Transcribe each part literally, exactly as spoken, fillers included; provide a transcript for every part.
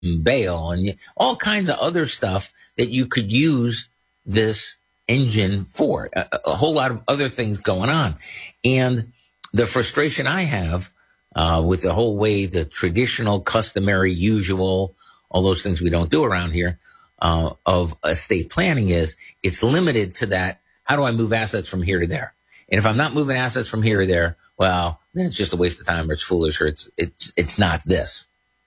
and bail and all kinds of other stuff that you could use this engine for. A, a whole lot of other things going on. And the frustration I have uh, with the whole way, the traditional, customary, usual, all those things we don't do around here, uh, of estate planning is it's limited to that. How do I move assets from here to there? And if I'm not moving assets from here to there, well, then it's just a waste of time, or it's foolish, or it's it's it's not this.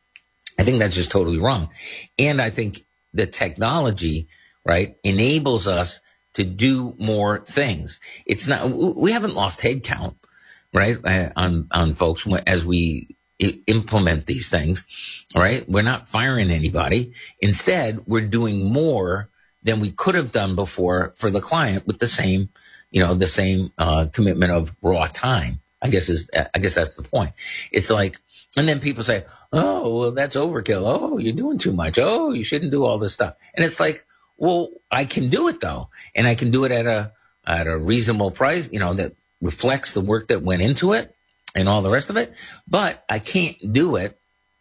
I think that's just totally wrong. And I think the technology, right, enables us to do more things. It's not, we haven't lost headcount, right, on on folks as we implement these things, right? We're not firing anybody. Instead, we're doing more than we could have done before for the client with the same, you know, the same uh, commitment of raw time. I guess is, I guess that's the point. It's like, and then people say, oh, well, that's overkill. Oh, you're doing too much. Oh, you shouldn't do all this stuff. And it's like, well, I can do it though. And I can do it at a, at a reasonable price, you know, that reflects the work that went into it and all the rest of it. But I can't do it.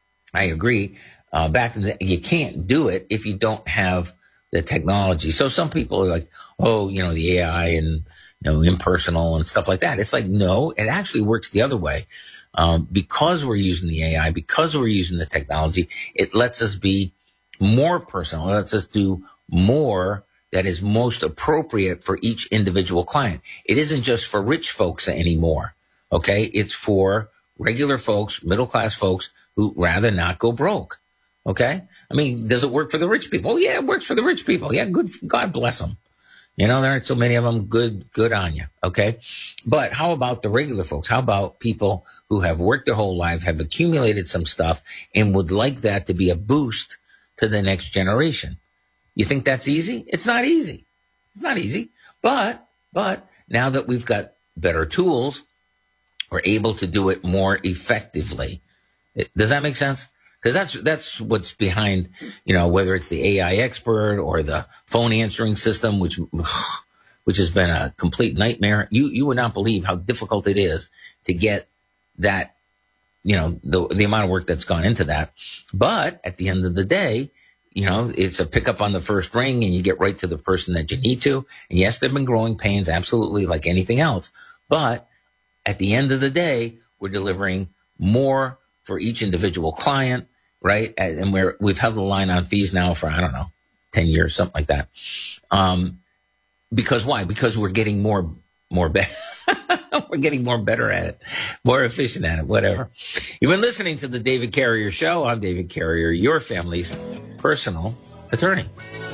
I agree. Uh, back in the, you can't do it if you don't have the technology. So some people are like, oh, you know, the A I and, you know, impersonal and stuff like that. It's like, no, it actually works the other way. Um, because we're using the A I, because we're using the technology, it lets us be more personal. It lets us do more that is most appropriate for each individual client. It isn't just for rich folks anymore. Okay. It's for regular folks, middle-class folks who rather not go broke. Okay. I mean, does it work for the rich people? Oh, yeah, it works for the rich people. Yeah. Good. God bless them. You know, there aren't so many of them. Good, good on you. Okay. But how about the regular folks? How about people who have worked their whole life, have accumulated some stuff, and would like that to be a boost to the next generation? You think that's easy? It's not easy. It's not easy. But, but now that we've got better tools, we're able to do it more effectively. It, does that make sense? Because that's that's what's behind, you know, whether it's the A I expert or the phone answering system, which which has been a complete nightmare. You you would not believe how difficult it is to get that, you know, the the amount of work that's gone into that. But at the end of the day, you know, it's a pickup on the first ring and you get right to the person that you need to. And yes, there have been growing pains, absolutely, like anything else. But at the end of the day, we're delivering more for each individual client. Right. And we're, we've held the line on fees now for, I don't know, ten years, something like that. Um, because why? Because we're getting more, more better. We're getting more better at it, more efficient at it, whatever. You've been listening to the David Carrier Show. I'm David Carrier, your family's personal attorney.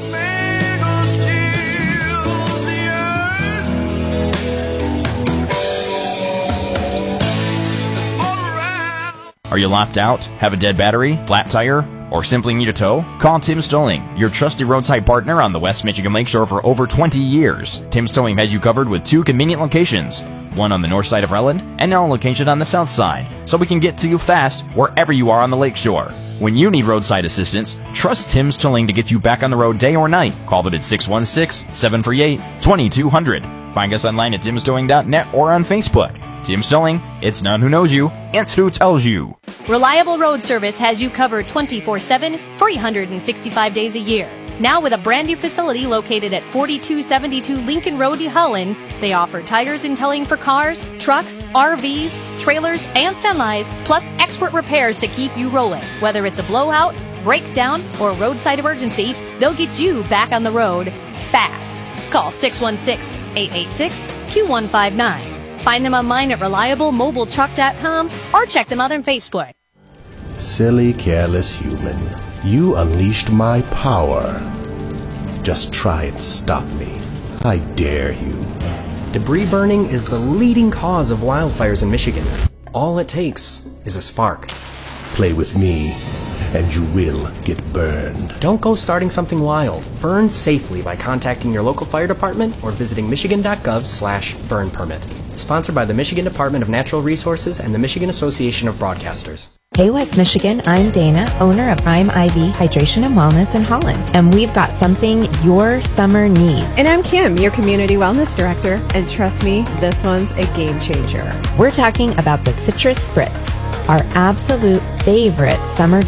Are you locked out? Have a dead battery? Flat tire? Or simply need a tow? Call Tim's Towing, your trusted roadside partner on the West Michigan Lakeshore for over twenty years. Tim's Towing has you covered with two convenient locations, one on the north side of Relland and now a location on the south side, so we can get to you fast wherever you are on the lakeshore. When you need roadside assistance, trust Tim's Towing to get you back on the road day or night. Call them at six one six, seven three eight, two two zero zero. Find us online at tims towing dot net or on Facebook. Tim's Towing, it's none who knows you, it's who tells you. Reliable Road Service has you covered twenty-four seven, three hundred sixty-five days a year. Now with a brand new facility located at forty-two seventy-two Lincoln Road, Holland, they offer tires and towing for cars, trucks, R Vs, trailers, and semis, plus expert repairs to keep you rolling. Whether it's a blowout, breakdown, or roadside emergency, they'll get you back on the road fast. Call six one six, eight eight six, two one five nine. Find them online at reliable mobile truck dot com or check them out on Facebook. Silly, careless human. You unleashed my power. Just try and stop me. I dare you. Debris burning is the leading cause of wildfires in Michigan. All it takes is a spark. Play with me, and you will get burned. Don't go starting something wild. Burn safely by contacting your local fire department or visiting michigan dot gov slash burn permit. Sponsored by the Michigan Department of Natural Resources and the Michigan Association of Broadcasters. Hey West Michigan, I'm Dana, owner of Prime I V Hydration and Wellness in Holland, and we've got something your summer needs. And I'm Kim, your Community Wellness Director, and trust me, this one's a game changer. We're talking about the Citrus Spritz, our absolute favorite summer drip.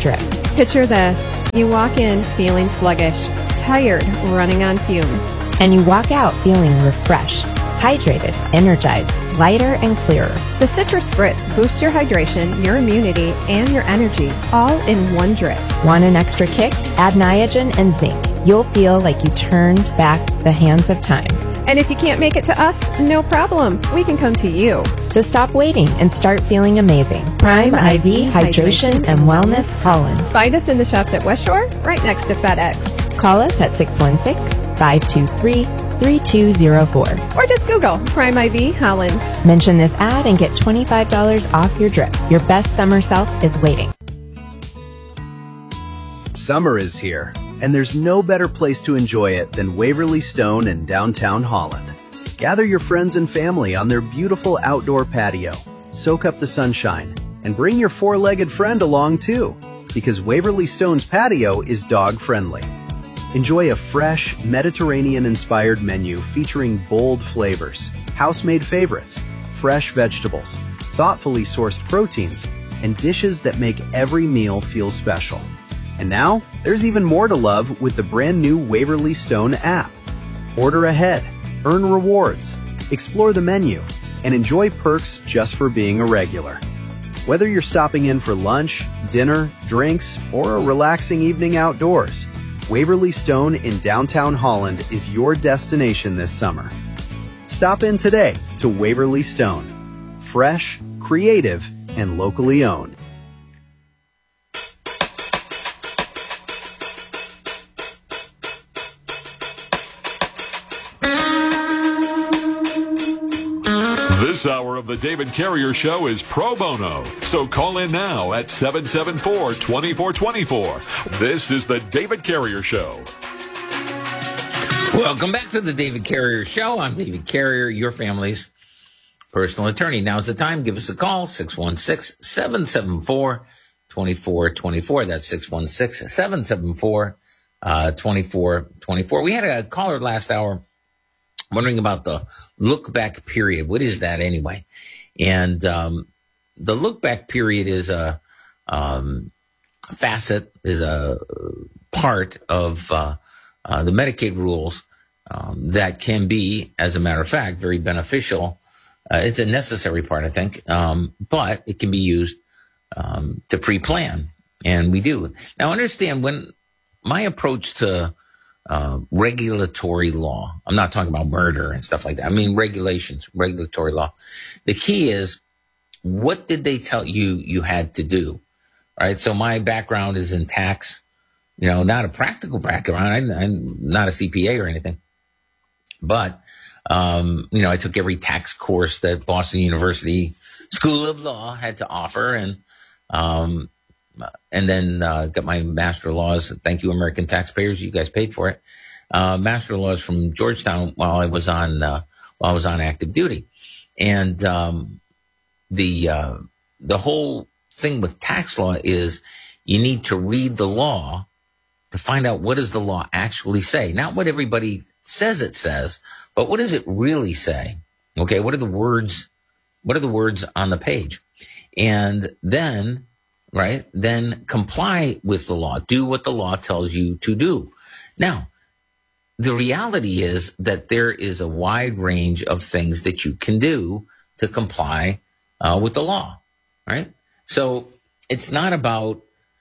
Picture this. You walk in feeling sluggish, tired, running on fumes. And you walk out feeling refreshed, hydrated, energized, lighter, and clearer. The Citrus Spritz boosts your hydration, your immunity, and your energy, all in one drip. Want an extra kick? Add Niagen and zinc. You'll feel like you turned back the hands of time. And if you can't make it to us, no problem. We can come to you. So stop waiting and start feeling amazing. Prime I V Hydration and Wellness Holland. Find us in the shops at West Shore, right next to FedEx. Call us at six one six, five two three, three two zero four. Or just Google Prime I V Holland. Mention this ad and get twenty-five dollars off your drip. Your best summer self is waiting. Summer is here, and there's no better place to enjoy it than Waverly Stone in downtown Holland. Gather your friends and family on their beautiful outdoor patio, soak up the sunshine, and bring your four-legged friend along too, because Waverly Stone's patio is dog-friendly. Enjoy a fresh, Mediterranean-inspired menu featuring bold flavors, house-made favorites, fresh vegetables, thoughtfully sourced proteins, and dishes that make every meal feel special. And now, there's even more to love with the brand new Waverly Stone app. Order ahead, earn rewards, explore the menu, and enjoy perks just for being a regular. Whether you're stopping in for lunch, dinner, drinks, or a relaxing evening outdoors, Waverly Stone in downtown Holland is your destination this summer. Stop in today to Waverly Stone. Fresh, creative, and locally owned. This hour of the David Carrier Show is pro bono, so call in now at seven seven four, two four two four. This is the David Carrier Show. Welcome back to the David Carrier Show. I'm David Carrier, your family's personal attorney. Now's the time. Give us a call, six one six, seven seven four, two four two four. That's six one six, seven seven four, two four two four. We had a caller last hour wondering about the look-back period. What is that anyway? And um, the look-back period is a um, facet, is a part of uh, uh, the Medicaid rules um, that can be, as a matter of fact, very beneficial. Uh, it's a necessary part, I think, um, but it can be used um, to pre-plan, and we do. Now, understand, when my approach to Uh, regulatory law. I'm not talking about murder and stuff like that. I mean, regulations, regulatory law. The key is, what did they tell you you had to do? All right. So my background is in tax, you know, not a practical background. I'm, I'm not a C P A or anything, but, um, you know, I took every tax course that Boston University School of Law had to offer. And, um, And then uh, got my Master of Laws. Thank you, American taxpayers. You guys paid for it. Uh, Master of Laws from Georgetown while I was on uh, while I was on active duty. And um, the uh, the whole thing with tax law is you need to read the law to find out what does the law actually say. Not what everybody says it says, but what does it really say? Okay, what are the words? What are the words on the page? And then. Right? Then comply with the law. Do what the law tells you to do. Now, the reality is that there is a wide range of things that you can do to comply uh, with the law. Right? So it's not about,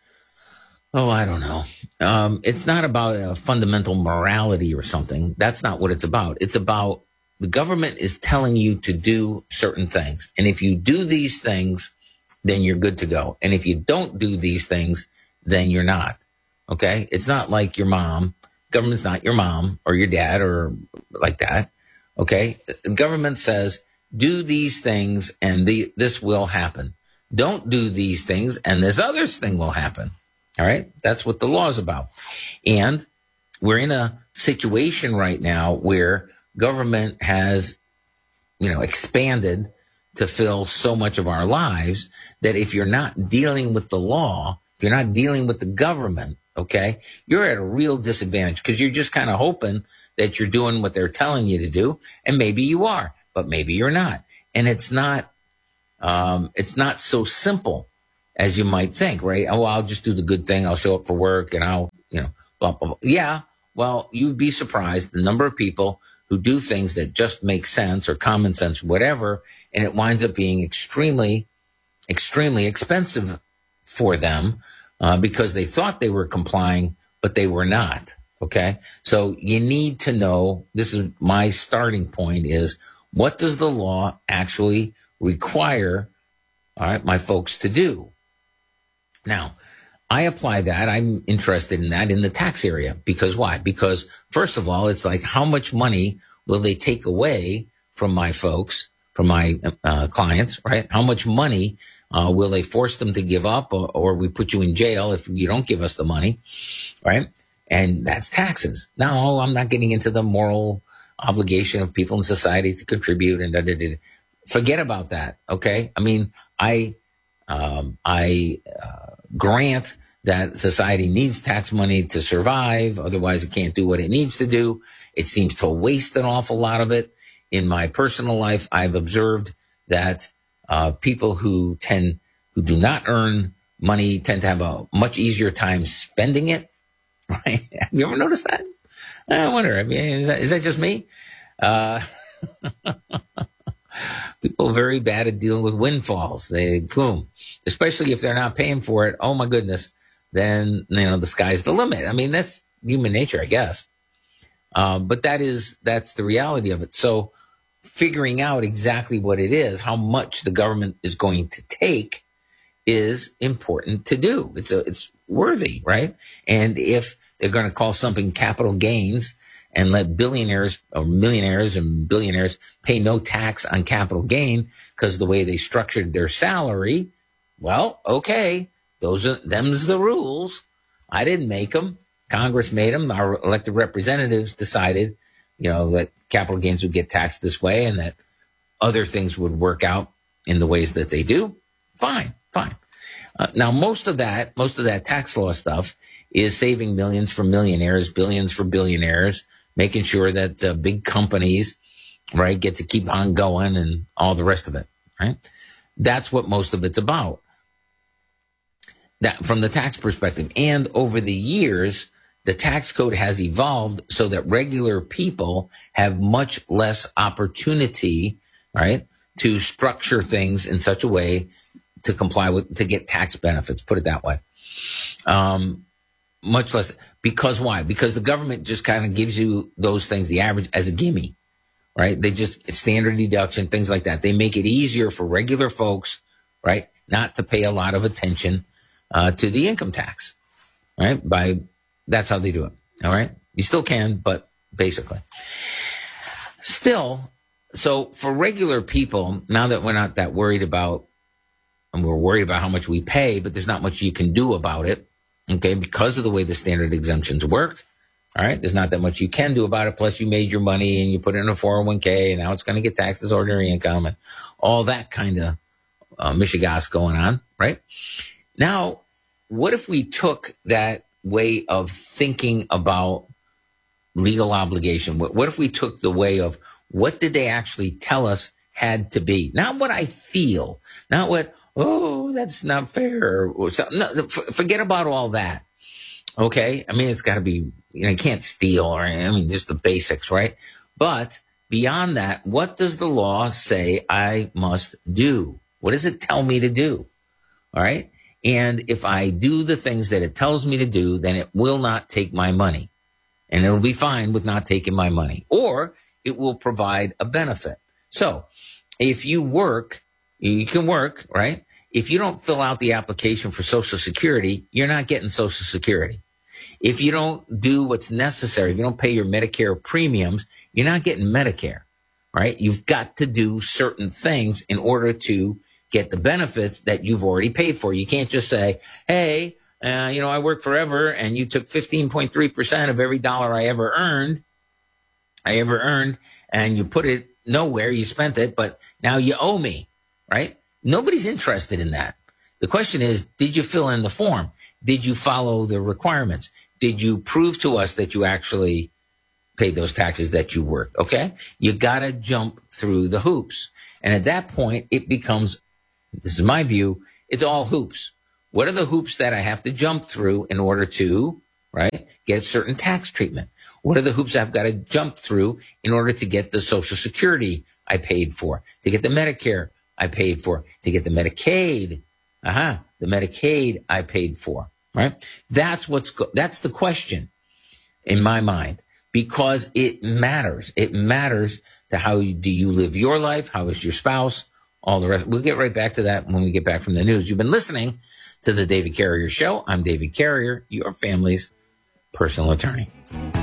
oh, I don't know. Um, it's not about a fundamental morality or something. That's not what it's about. It's about the government is telling you to do certain things. And if you do these things, then you're good to go. And if you don't do these things, then you're not. Okay? It's not like your mom. Government's not your mom or your dad or like that. Okay? The government says, do these things and the, this will happen. Don't do these things and this other thing will happen. All right? That's what the law is about. And we're in a situation right now where government has, you know, expanded to fill so much of our lives that if you're not dealing with the law, if you're not dealing with the government, okay, you're at a real disadvantage because you're just kind of hoping that you're doing what they're telling you to do. And maybe you are, but maybe you're not. And it's not, um, it's not so simple as you might think, right? Oh, well, I'll just do the good thing. I'll show up for work and I'll, you know, blah, blah, blah. Yeah. Well, you'd be surprised the number of people who do things that just make sense or common sense, whatever, and it winds up being extremely, extremely expensive for them uh, because they thought they were complying, but they were not. Okay. So you need to know, this is my starting point, is what does the law actually require, all right, my folks to do? Now, I apply that. I'm interested in that in the tax area. Because why? Because first of all, it's like, how much money will they take away from my folks, from my uh, clients, right? How much money uh, will they force them to give up, or, or we put you in jail if you don't give us the money, right? And that's taxes. Now, I'm not getting into the moral obligation of people in society to contribute and da, da, da. Forget about that. Okay. I mean, I, um, I, uh, grant that society needs tax money to survive. Otherwise it can't do what it needs to do. It seems to waste an awful lot of it. In my personal life, I've observed that, uh, people who tend, who do not earn money tend to have a much easier time spending it. Right? Have you ever noticed that? I wonder. I mean, is that, is that just me? Uh, people are very bad at dealing with windfalls. They, boom, especially if they're not paying for it. Oh my goodness. Then, you know, the sky's the limit. I mean, that's human nature, I guess. Uh, but that is, that's the reality of it. So figuring out exactly what it is, how much the government is going to take, is important to do. It's a, it's worthy, right? And if they're going to call something capital gains and let billionaires or millionaires and billionaires pay no tax on capital gain because the way they structured their salary, well, okay, those are, them's the rules. I didn't make them. Congress made them. Our elected representatives decided, you know, that capital gains would get taxed this way and that other things would work out in the ways that they do. Fine, fine. Uh, now, most of that, most of that tax law stuff is saving millions for millionaires, billions for billionaires, making sure that uh, big companies, right, get to keep on going and all the rest of it, right? That's what most of it's about. That from the tax perspective. And over the years, the tax code has evolved so that regular people have much less opportunity, right, to structure things in such a way to comply with, to get tax benefits, put it that way. Um, much less, because why? Because the government just kind of gives you those things, the average, as a gimme, right? They just, standard deduction, things like that. They make it easier for regular folks, right, not to pay a lot of attention uh, to the income tax, right? By, that's how they do it, all right? You still can, but basically. Still, so for regular people, now that we're not that worried about, and we're worried about how much we pay, but there's not much you can do about it, okay, because of the way the standard exemptions work, all right? There's not that much you can do about it, plus you made your money and you put it in a four oh one k, and now it's going to get taxed as ordinary income, and all that kind of uh, mishigas going on, right? Now, what if we took that way of thinking about legal obligation? What, what if we took the way of what did they actually tell us had to be? Not what I feel, not what, oh, that's not fair. Or something. No, f- forget about all that. Okay. I mean, it's got to be, you know, you can't steal or, I mean, just the basics, right? But beyond that, what does the law say I must do? What does it tell me to do? All right. And if I do the things that it tells me to do, then it will not take my money, and it'll be fine with not taking my money, or it will provide a benefit. So if you work, you can work, right? If you don't fill out the application for Social Security, you're not getting Social Security. If you don't do what's necessary, if you don't pay your Medicare premiums, you're not getting Medicare, right? You've got to do certain things in order to get the benefits that you've already paid for. You can't just say, hey, uh, you know, I worked forever and you took fifteen point three percent of every dollar I ever earned, I ever earned, and you put it nowhere, you spent it, but now you owe me, right? Nobody's interested in that. The question is, did you fill in the form? Did you follow the requirements? Did you prove to us that you actually paid those taxes that you worked? Okay? You gotta jump through the hoops. And at that point, it becomes, this is my view, it's all hoops. What are the hoops that I have to jump through in order to, right, get certain tax treatment? What are the hoops I've got to jump through in order to get the Social Security I paid for, to get the Medicare I paid for, to get the Medicaid, uh-huh, the Medicaid I paid for, right? That's what's, go- that's the question in my mind, because it matters. It matters to how you, do you live your life? How is your spouse? All the rest. We'll get right back to that when we get back from the news. You've been listening to the David Carrier Show. I'm David Carrier, your family's personal attorney.